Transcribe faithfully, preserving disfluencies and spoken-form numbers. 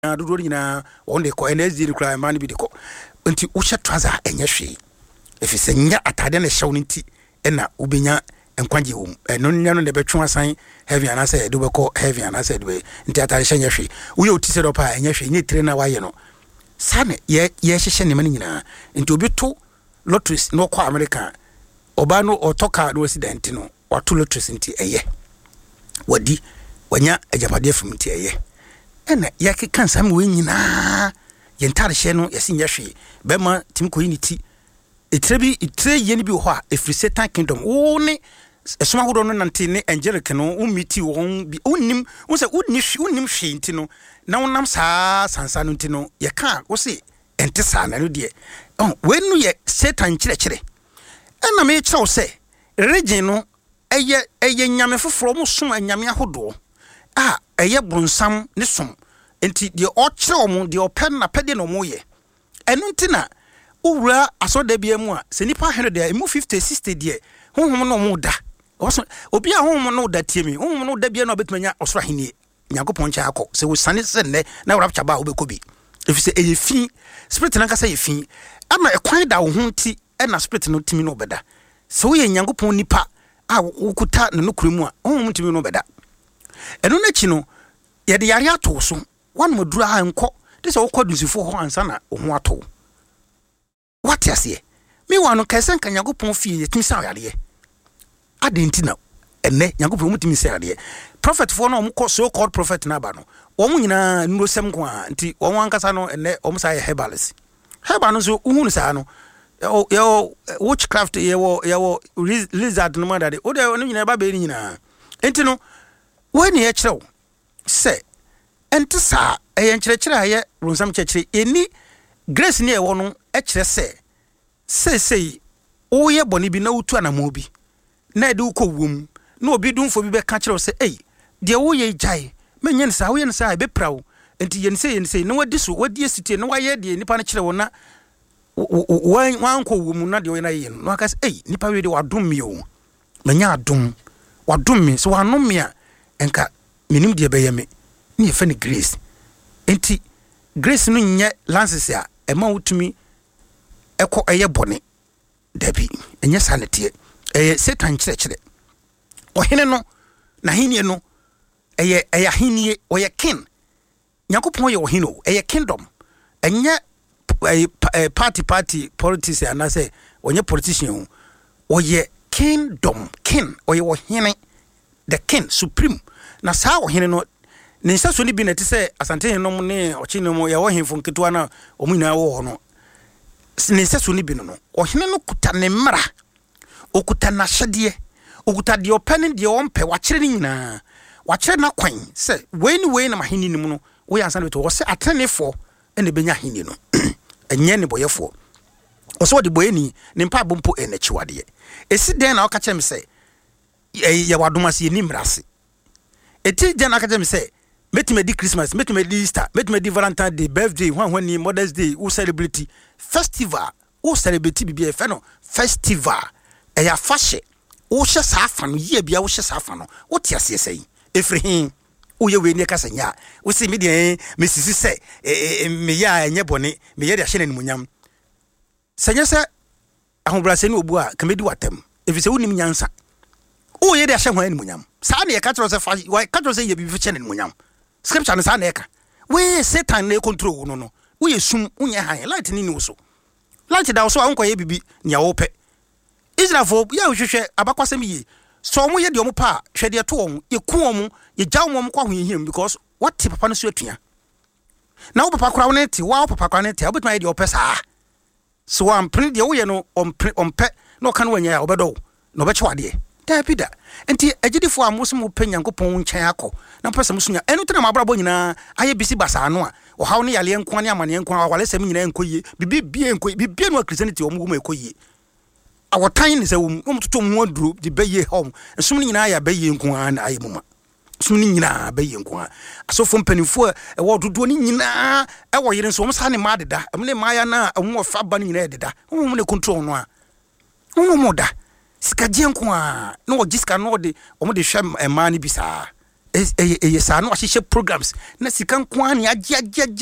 dodo nyina on de ko energy de kra man bi de ko nti wo hye trouser enye hwe efise nya atade na hye wonti ena ubenya enkwagye wo eno nya no de betwe asan heavy anase do be ko heavy anase do be nti atade hye nya hwe wo ye otise do pa enye hwe ni tire na waye no sane ye ye hye ne man nyina nti obi to lotteries no kwa America oba no otoka no accident no wato lotteries nti eye wadi wanya ajapade from nti eye ena yake kansa me nyina yentare hye no yesi nya hwe be ma tim ko yiniti etrebi etre yeni bi ho a efri Satan kingdom wo ne esoma hodo no nante ne angelic no umiti won bi unim wo se unni unim hwe nti no na wonam saa sansa no nti no ye ka wo se ente saa na no de oh wenu ye Satan kire kire ena me kire wo se region no eye eye nyame foforo mo som anyame ahodo ah eye bronsam ne som enti de o kire omo de open na pede no mo ye enu ntina owura asoda bia mu a se nipa one hundred de emu fifty sixty de honhom no mo da obi a honhom no da tie mi honhom no da bia no betumanya osoro henie nyakopon cha akọ se wo sane se ne na rapture ba obekobi efise eye fi spirit na kasa ye fi ama ekwan da wo hunti e na spirit no timi no beda se wo ye nyakopon nipa a wokuta ne no kuremu a honhom timi no beda eno na chi no ye de yare ato so wan modura ha enko de se wo kwadusifo ho ansa na ho ato what you say me wanu kesen kan Yakopon fie timi sa yare adenti na enne Yakopon mutimi sa yare prophet for no mo so called prophet na ba no wo nyina nuro sem ko a nti wo wankasa no enne o msa ye herbalist herbal no so uhunu sa no yo witchcraft ye wo ye wo lizard no mother de o de no nyina ba be nyina enti no when ye kirew se enti sa e ye nkire kire aye ronsam kire eni grace ne e wo no e kire se se se o ye boni bi na utu anamo bi na e de uko wom na obi dumfo bi be ka kire se ei de wo ye jai menye sa wo ye sa e be prawo enti ye nse ye nse na wadi so wadi esite na waye de nipa na kire wo na wan wan ko wom na de wo na ye no aka se ei nipa we de wadom mi o menye adom wadom mi so wanom mi a enka minim de be ye me ni e fa ni grace enti grace no nye lances a ema wutumi eko eye bone dabi enye sanete eye Satan kire kire ohene no na henie no eye eye henie oye king Yakopon ye ohene o eye kingdom enye party party politics anase onye politician oye kingdom king oye ohene the king supreme na saa ohene no ne nsa so ni bi na ti se asante no ne ochi no ya wo hemfo nketo na omuna wo ho no ne nsa so ni bi no ohene no kuta ne mra okuta na hyede okuta de opane de ompe wa kire ni nyina wa kire na kwan se we ni we na maheni ni mu no wo ya ansa beto wo se atenefo ene benya heni no enye ne boyefo wo so de boyeni ne mpa bompo ene chiwade esi den na wo ka kire me se ya wadomase ni mrase eti den na ka kire me se metime di Christmas metime di Easter metime di Valentine Day birthday when when Mother's Day who celebrate festival who celebrate bibi e no festival e ya fashe wo hye safa no ye bia wo hye safa no wo te ase sei efrihin wo ye we ni ka sanya wo si me de me sisi se me ya enye bone me ye de hye na munyam sanya se ahobrase ni obu a kamedi watam efise wo nim nyansa wo ye de hye hwan ni munyam sa na ye ka tro se fa ka tro se ye bibi hye na munyam scripture na sa na eka we Satan na control no no we sum unye han light ni ni so light da so anko ye bibi nya wo pe Israel fo ya hwehwe abakwasem yi so mo ye de omo pa hwede to won ye ku won ye jaw won kwa hohihim because what papa no so atua na wo papa kora won ti wa papa kora ne ti obetuma ye de opesa so am print de wo ye no on ompe no kan wanya ya obedo no be chwade tapida enti agidifo amosom opa Yankopon nkyɛn akɔ na pɛsɛ musunya enu tena mabrabo nyina aye bisi basa ano a o hawo ne yale nko ne amane nko awale sɛm nyina nkoye bibi bie nkoye bibi no Christianity omugo ma ekoye awotan ne sɛ wom toto mu aduro de beye hom nsum ne nyina ya beye nko an aye muma nsum ne nyina beye nko a asofo mpanifo e wo dodo ne nyina e wo yere nso omsa ne ma deda emne ma ya na omu ofa ba ne nyina deda omu ne control no a omu mo da sika jenko a no jiska no de omo de hwem ema ni bisa ɛyɛ ɛyɛ saa no ahyehyɛ programs na sika nko ani agye agye